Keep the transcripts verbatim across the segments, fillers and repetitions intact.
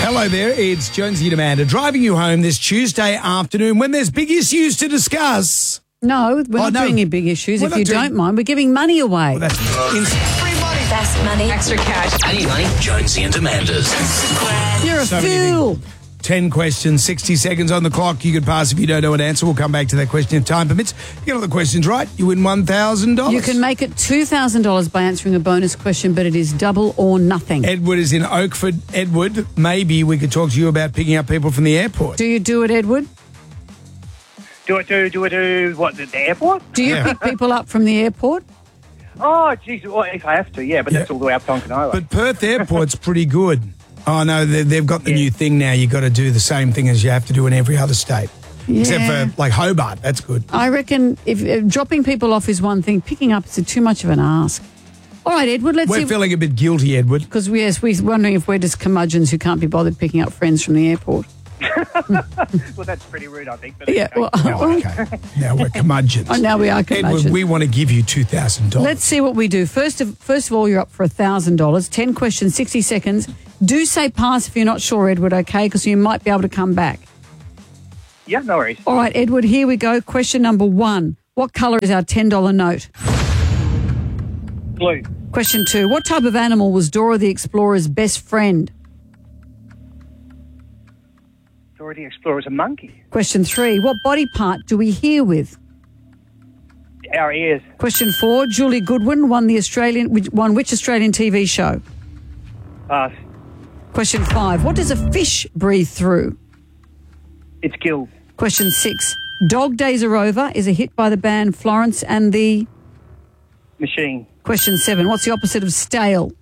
Hello there, it's Jonesy and Amanda driving you home this Tuesday afternoon when there's big issues to discuss. No, we're Oh, not no. doing any big issues. We're If not you doing- don't mind, we're giving money away. Well, that's Free money. Best money. Extra cash. I need money. Jonesy and Amanda's. You're a so many fool. ten questions, sixty seconds on the clock. You could pass if you don't know an answer. We'll come back to that question if time permits. You get all the questions right, you win one thousand dollars. You can make it two thousand dollars by answering a bonus question, but it is double or nothing. Edward is in Oakford. Edward, maybe we could talk to you about picking up people from the airport. Do you do it, Edward? Do it, do, do it, do what, the, the airport? Do you Yeah. pick people up from the airport? Oh, geez, well, if I have to, yeah, but Yeah. that's all the way up Tonkin Highway. But Perth Airport's pretty good. Oh, no, they, they've got the Yeah. new thing now. You've got to do the same thing as you have to do in every other state. Except Yeah. for, like, Hobart. That's good. I reckon if, if dropping people off is one thing, picking up is too much of an ask. All right, Edward, let's We're see. feeling a bit guilty, Edward. Because yes, we're wondering if we're just curmudgeons who can't be bothered picking up friends from the airport. well, that's pretty rude, I think. But Yeah, okay. well, Oh, okay. Now we're curmudgeons. Oh, now we are curmudgeons. Edward, we want to give you two thousand dollars. Let's see what we do. First of first of all, you're up for one thousand dollars. ten questions, sixty seconds. Do say pass if you're not sure, Edward, okay? Because you might be able to come back. Yeah, no worries. All right, Edward, here we go. Question number one. What colour is our ten dollar note? Blue. Question two. What type of animal was Dora the Explorer's best friend? Dora the Explorer's a monkey. Question three. What body part do we hear with? Our ears. Question four. Julie Goodwin won the Australian which- won which Australian T V show? Pass. Question five. What does a fish breathe through? It's gills. Question six. Dog Days Are Over is a hit by the band Florence and the... Machine. Question seven. What's the opposite of stale?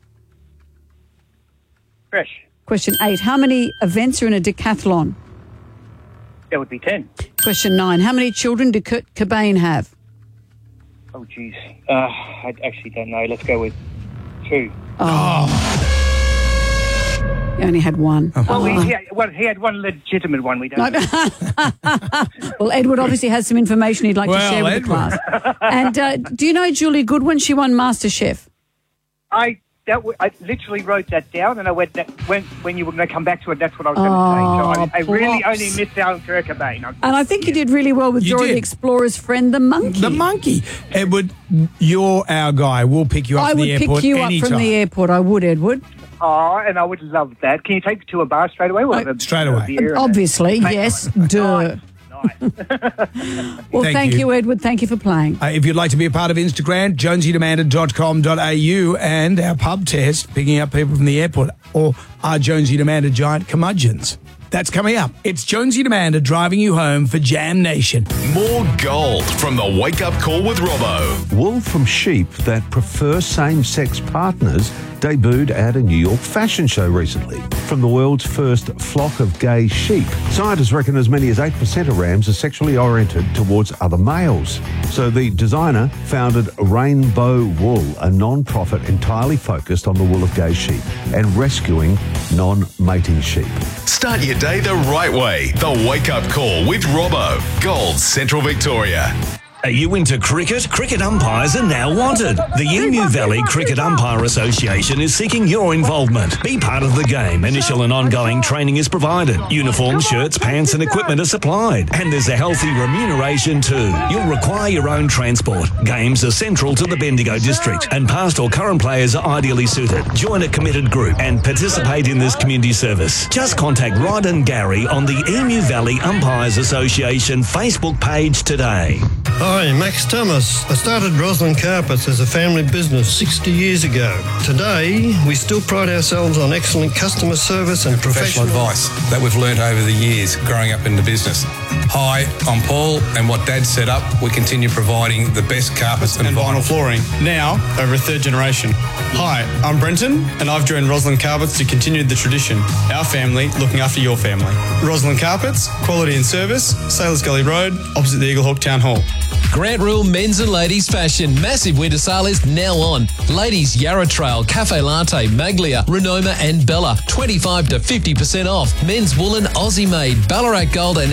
Fresh. Question eight. How many events are in a decathlon? That would be ten. Question nine. How many children did Kurt Cobain have? Oh, geez. Uh, I actually don't know. Let's go with two. He only had one. Well, he, he, had, well, he had one legitimate one. We don't know. Well, Edward obviously has some information he'd like Well, to share with Edward. the class. And uh, do you know Julie Goodwin? She won MasterChef. I that w- I literally wrote that down, and I went that when when you were going to come back to it, that's what I was Oh, going to say. So I, I really props. only missed out on Kurt Cobain. I'm- And I think you did really well with You Dora did. the Explorer's friend, the monkey. The monkey. Edward, you're our guy. We'll pick you up I from would the airport pick you up anytime. from the airport. I would, Edward. Oh, and I would love that. Can you take me to a bar straight away? We'll have a- Straight a away. beer and a- Obviously, yes. Duh. Nice. Nice. Well, Thank thank, you. you. Edward. Thank you for playing. Uh, if you'd like to be a part of Instagram, jonesy demanda dot com dot a u and our pub test, picking up people from the airport, or are Jonesy and Amanda giant curmudgeons? That's coming up. It's Jonesy and Amanda driving you home for Jam Nation. More gold from the Wake Up Call with Robbo. Wool from sheep that prefer same-sex partners debuted at a New York fashion show recently. From the world's first flock of gay sheep, scientists reckon as many as eight percent of rams are sexually oriented towards other males. So the designer founded Rainbow Wool, a non-profit entirely focused on the wool of gay sheep and rescuing non-mating sheep. Start your day the right way. The Wake Up Call with Robbo. Gold Central Victoria. Are you into cricket? Cricket umpires are now wanted. The Emu Valley Cricket Umpire Association is seeking your involvement. Be part of the game. Initial and ongoing training is provided. Uniforms, shirts, pants and equipment are supplied. And there's a healthy remuneration too. You'll require your own transport. Games are central to the Bendigo district and past or current players are ideally suited. Join a committed group and participate in this community service. Just contact Rod and Gary on the Emu Valley Umpires Association Facebook page today. Hi, Max Thomas. I started Roslyn Carpets as a family business sixty years ago. Today, we still pride ourselves on excellent customer service and professional professional advice that we've learnt over the years growing up in the business. Hi, I'm Paul, and what Dad set up, we continue providing the best carpets and, and vinyl flooring, now over a third generation. Hi, I'm Brenton, and I've joined Roslyn Carpets to continue the tradition. Our family looking after your family. Roslyn Carpets, quality and service, Sailors Gully Road, opposite the Eagle Hawk Town Hall. Grant Rule Men's and Ladies Fashion. Massive winter sale is now on. Ladies Yarra Trail, Cafe Latte, Maglia, Renoma and Bella. twenty-five to fifty percent off. Men's woolen Aussie made, Ballarat Gold and Ansett.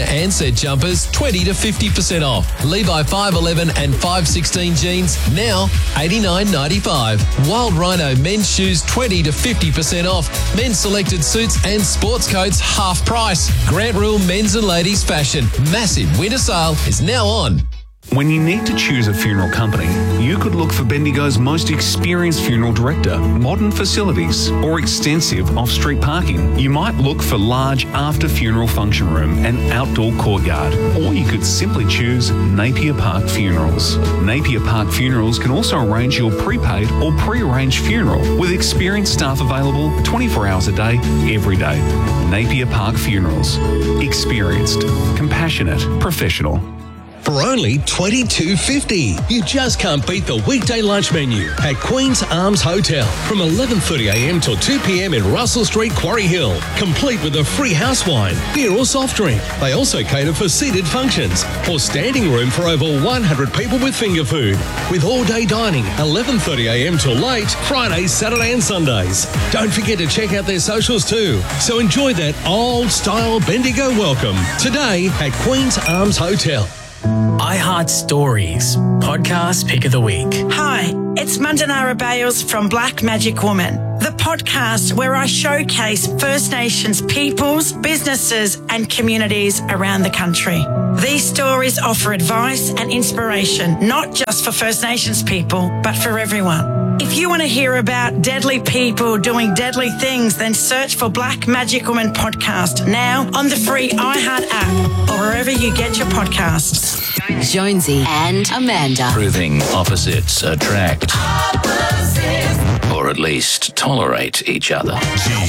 set jumpers, twenty to fifty percent off. Levi five eleven and five sixteen jeans, now eighty-nine ninety-five. Wild Rhino men's shoes, twenty to fifty percent off. Men's selected suits and sports coats, half price. Grant Rule Men's and Ladies Fashion. Massive winter sale is now on. When you need to choose a funeral company, you could look for Bendigo's most experienced funeral director, modern facilities, or extensive off-street parking. You might look for large after-funeral function room and outdoor courtyard, or you could simply choose Napier Park Funerals. Napier Park Funerals can also arrange your prepaid or pre-arranged funeral with experienced staff available twenty-four hours a day, every day. Napier Park Funerals. Experienced, compassionate, professional. For only twenty-two fifty. You just can't beat the weekday lunch menu at Queen's Arms Hotel from eleven thirty a m till two p m in Russell Street, Quarry Hill. Complete with a free house wine, beer or soft drink. They also cater for seated functions or standing room for over one hundred people with finger food. With all-day dining, eleven thirty a m till late, Fridays, Saturday and Sundays. Don't forget to check out their socials too. So enjoy that old-style Bendigo welcome today at Queen's Arms Hotel. iHeart Stories, podcast pick of the week. Hi, it's Mandanara Bales from Black Magic Woman, the podcast where I showcase First Nations peoples, businesses and communities around the country. These stories offer advice and inspiration, not just for First Nations people, but for everyone. If you want to hear about deadly people doing deadly things, then search for Black Magic Woman podcast now on the free iHeart app or wherever you get your podcasts. Jonesy and Amanda. Proving opposites attract. Opposites. Or at least tolerate each other.